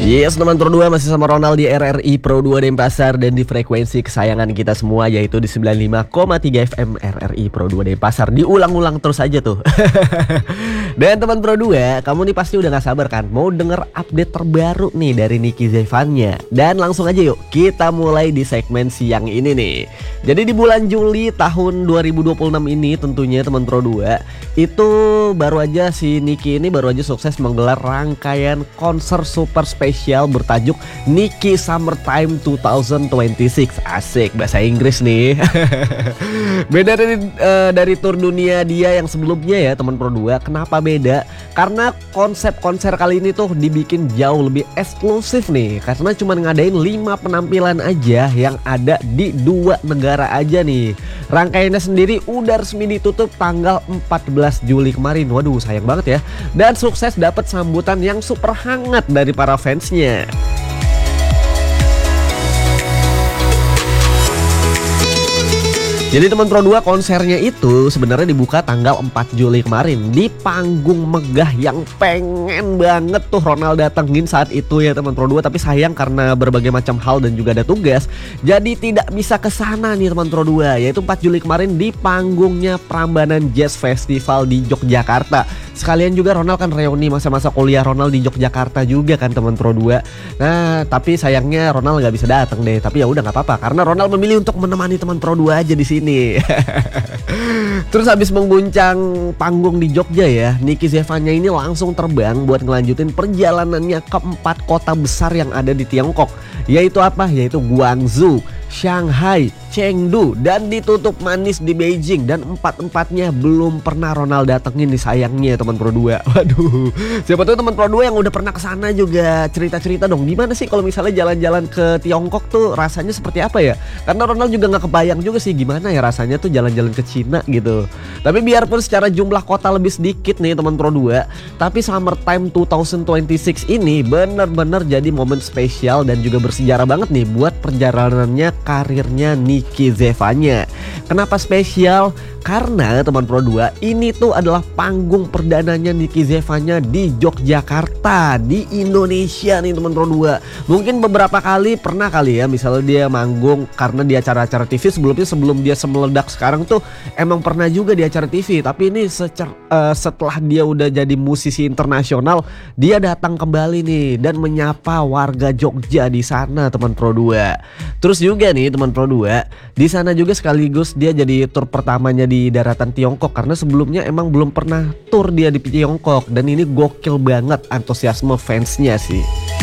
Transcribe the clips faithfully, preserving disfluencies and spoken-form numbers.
Yes, teman Pro dua masih sama Ronald di R R I Pro dua Denpasar dan di frekuensi kesayangan kita semua yaitu di sembilan puluh lima koma tiga F M R R I Pro dua Denpasar. Diulang-ulang terus aja tuh. Dan teman Pro dua, kamu nih pasti udah gak sabar kan mau denger update terbaru nih dari Nicky Zevanya. Dan langsung aja yuk kita mulai di segmen siang ini nih. Jadi di bulan Juli tahun dua ribu dua puluh enam ini tentunya teman Pro dua itu baru aja si Nicky ini baru aja sukses menggelar rangkaian konser super spesial bertajuk Nicky Summertime dua ribu dua puluh enam. Asik bahasa Inggris nih. Beda dari uh, dari tur dunia dia yang sebelumnya ya teman Pro dua. Kenapa beda? Karena konsep konser kali ini tuh dibikin jauh lebih eksklusif nih. Karena cuma ngadain lima penampilan aja yang ada di dua negara aja nih. Rangkaiannya sendiri udah resmi ditutup tanggal empat belas Juli kemarin. Waduh sayang banget ya. Dan sukses dapat sambutan yang super hangat dari para fansnya. Jadi teman Pro dua konsernya itu sebenarnya dibuka tanggal empat Juli kemarin di panggung megah yang pengen banget tuh Ronald datengin saat itu ya teman Pro dua, tapi sayang karena berbagai macam hal dan juga ada tugas jadi tidak bisa ke sana nih teman Pro dua, yaitu empat Juli kemarin di panggungnya Prambanan Jazz Festival di Yogyakarta. Sekalian juga Ronald kan reuni masa-masa kuliah Ronald di Yogyakarta juga kan teman Pro dua. Nah, tapi sayangnya Ronald nggak bisa datang deh. Tapi ya udah nggak apa-apa karena Ronald memilih untuk menemani teman Pro dua aja di sini. Terus habis mengguncang panggung di Jogja ya, Nicky Zevanya ini langsung terbang buat ngelanjutin perjalanannya ke empat kota besar yang ada di Tiongkok. Yaitu apa? Yaitu Guangzhou, Shanghai, Chengdu, dan ditutup manis di Beijing. Dan empat-empatnya belum pernah Ronald datengin nih sayangnya teman Pro dua. Waduh, siapa tuh teman Pro dua yang udah pernah kesana juga cerita-cerita dong. Gimana sih kalau misalnya jalan-jalan ke Tiongkok tuh rasanya seperti apa ya? Karena Ronald juga nggak kebayang juga sih gimana ya rasanya tuh jalan-jalan ke Cina gitu. Tapi biarpun secara jumlah kota lebih sedikit nih teman Pro dua, tapi Summertime dua ribu dua puluh enam ini bener-bener jadi momen spesial dan juga bersejarah banget nih buat perjalanannya karirnya Nicky Zevanya. Kenapa spesial? Karena teman Pro dua ini tuh adalah panggung perdananya Nicky Zevanya di Yogyakarta, di Indonesia nih teman Pro dua. Mungkin beberapa kali pernah kali ya misalnya dia manggung karena di acara-acara T V sebelumnya, sebelum dia semeledak sekarang tuh emang pernah juga di acara T V. Tapi ini secer, uh, setelah dia udah jadi musisi internasional, dia datang kembali nih dan menyapa warga Jogja di sana teman Pro dua. Terus juga nih teman Pro dua, di sana juga sekaligus dia jadi tur pertamanya di daratan Tiongkok karena sebelumnya emang belum pernah tur dia di Tiongkok, dan ini gokil banget antusiasme fansnya sih.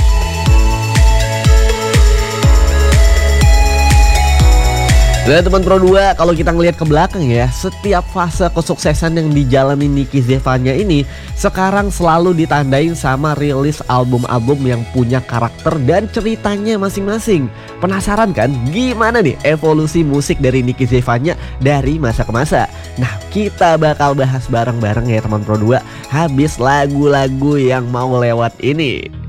Dan teman Pro dua, kalau kita ngelihat ke belakang ya, setiap fase kesuksesan yang dijalani Nicky Zevanya ini sekarang selalu ditandain sama rilis album-album yang punya karakter dan ceritanya masing-masing. Penasaran kan gimana nih evolusi musik dari Nicky Zevanya dari masa ke masa? Nah, kita bakal bahas bareng-bareng ya teman Pro dua habis lagu-lagu yang mau lewat ini.